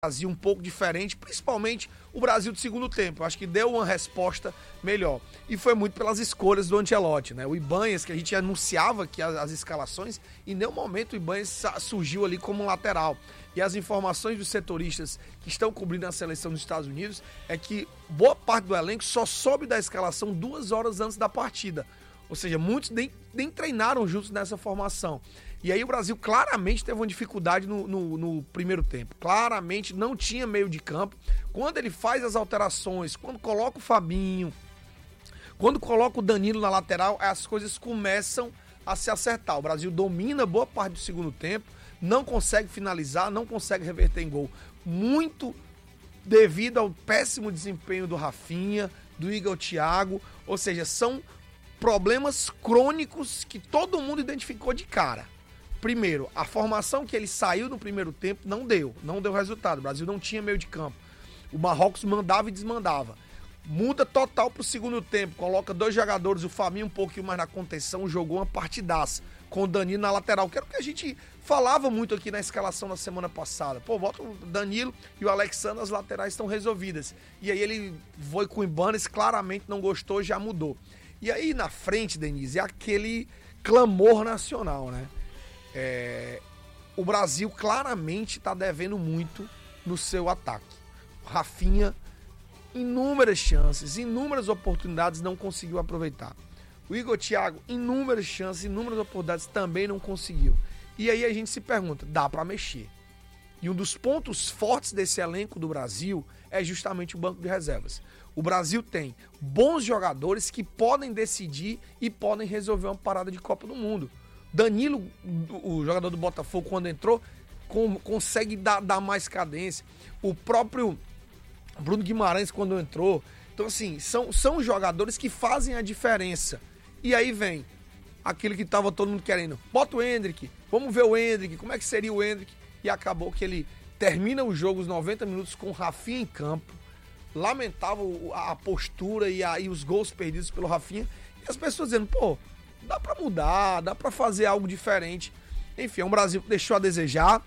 Brasil um pouco diferente, principalmente o Brasil do segundo tempo. Eu acho que deu uma resposta melhor. E foi muito pelas escolhas do Ancelotti, né? O Ibanhas, que a gente anunciava que as escalações, em nenhum momento o Ibanhas surgiu ali como um lateral. E as informações dos setoristas que estão cobrindo a seleção dos Estados Unidos é que boa parte do elenco só sobe da escalação 2 horas antes da partida. Ou seja, muitos nem treinaram juntos nessa formação. E aí o Brasil claramente teve uma dificuldade no primeiro tempo. Claramente não tinha meio de campo. Quando ele faz as alterações, quando coloca o Fabinho, quando coloca o Danilo na lateral, as coisas começam a se acertar. O Brasil domina boa parte do segundo tempo, não consegue finalizar, não consegue reverter em gol. Muito devido ao péssimo desempenho do Rafinha, do Igor Thiago. Ou seja, são problemas crônicos que todo mundo identificou de cara. Primeiro, a formação que ele saiu no primeiro tempo não deu resultado. O Brasil não tinha meio de campo. O Marrocos mandava e desmandava. Muda total pro segundo tempo, coloca 2 jogadores, o Fabinho um pouquinho mais na contenção, jogou uma partidaça com o Danilo na lateral, que era o que a gente falava muito aqui na escalação da semana passada. Pô, bota o Danilo e o Alexandre, as laterais estão resolvidas. E aí ele foi com o Ibanhas, claramente não gostou, já mudou. E aí na frente, Denise, é aquele clamor nacional, né? O Brasil claramente está devendo muito no seu ataque. O Rafinha, inúmeras chances, inúmeras oportunidades, não conseguiu aproveitar. O Igor Thiago, inúmeras chances, inúmeras oportunidades, também não conseguiu. E aí a gente se pergunta, dá para mexer? E um dos pontos fortes desse elenco do Brasil é justamente o banco de reservas. O Brasil tem bons jogadores que podem decidir e podem resolver uma parada de Copa do Mundo. Danilo, o jogador do Botafogo, quando entrou, consegue dar mais cadência. O próprio Bruno Guimarães, quando entrou. Então, assim, são jogadores que fazem a diferença. E aí vem aquele que estava todo mundo querendo. Bota o Endrick, vamos ver o Endrick, como é que seria o Endrick? E acabou que ele termina o jogo, os 90 minutos, com o Rafinha em campo. Lamentável a postura e os gols perdidos pelo Rafinha. E as pessoas dizendo, pô, dá pra mudar, dá pra fazer algo diferente. Enfim, é um Brasil que deixou a desejar.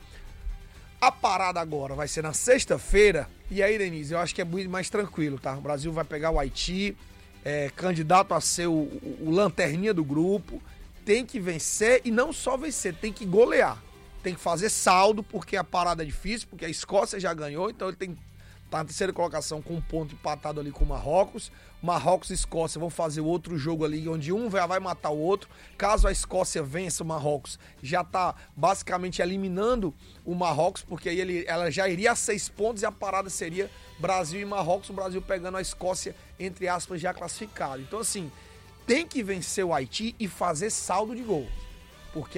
A parada agora vai ser na sexta-feira. E aí, Denise, eu acho que é muito mais tranquilo, tá? O Brasil vai pegar o Haiti, candidato a ser o lanterninha do grupo. Tem que vencer e não só vencer, tem que golear. Tem que fazer saldo, porque a parada é difícil, porque a Escócia já ganhou, então ele tem tá na terceira colocação com um ponto empatado ali com o Marrocos. Marrocos e Escócia vão fazer outro jogo ali, onde um vai matar o outro. Caso a Escócia vença o Marrocos, já tá basicamente eliminando o Marrocos, porque aí ela já iria a 6 pontos e a parada seria Brasil e Marrocos, o Brasil pegando a Escócia, entre aspas, já classificado. Então, assim, tem que vencer o Haiti e fazer saldo de gol. Porque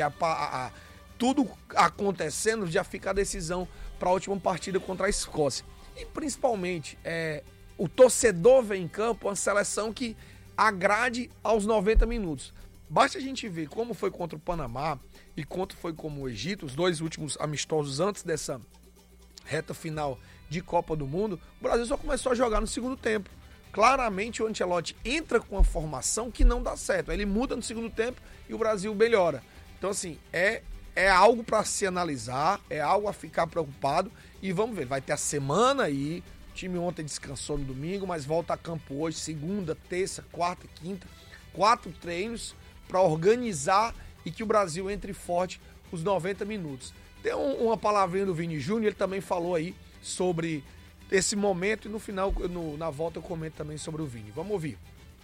tudo acontecendo, já fica a decisão para a última partida contra a Escócia. E principalmente, o torcedor vem em campo, uma seleção que agrade aos 90 minutos. Basta a gente ver como foi contra o Panamá e quanto foi como o Egito, os 2 últimos amistosos antes dessa reta final de Copa do Mundo, o Brasil só começou a jogar no segundo tempo. Claramente o Ancelotti entra com uma formação que não dá certo. Ele muda no segundo tempo e o Brasil melhora. Então, assim, é algo para se analisar, é algo a ficar preocupado e vamos ver, vai ter a semana aí, o time ontem descansou no domingo, mas volta a campo hoje, segunda, terça, quarta e quinta, 4 treinos para organizar e que o Brasil entre forte os 90 minutos. Tem uma palavrinha do Vini Júnior, ele também falou aí sobre esse momento e no final, na volta eu comento também sobre o Vini. Vamos ouvir.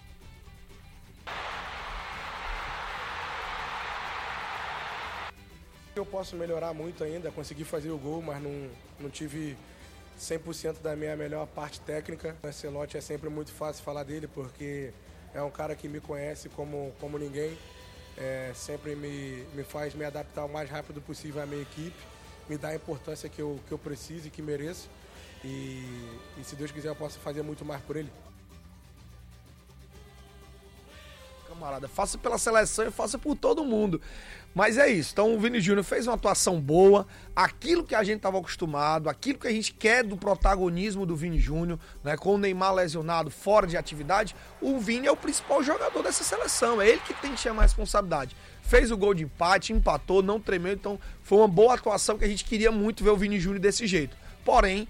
Eu posso melhorar muito ainda, consegui fazer o gol, mas não tive 100% da minha melhor parte técnica. O Ancelotti é sempre muito fácil falar dele, porque é um cara que me conhece como ninguém. Sempre me faz me adaptar o mais rápido possível à minha equipe, me dá a importância que eu preciso e que mereço. E se Deus quiser eu posso fazer muito mais por ele. Camarada, faça pela seleção e faça por todo mundo. Mas é isso, então o Vini Júnior fez uma atuação boa, aquilo que a gente estava acostumado, aquilo que a gente quer do protagonismo do Vini Júnior, né, com o Neymar lesionado, fora de atividade, o Vini é o principal jogador dessa seleção, é ele que tem que chamar a responsabilidade. Fez o gol de empate, empatou, não tremeu, então foi uma boa atuação que a gente queria muito ver o Vini Júnior desse jeito. porém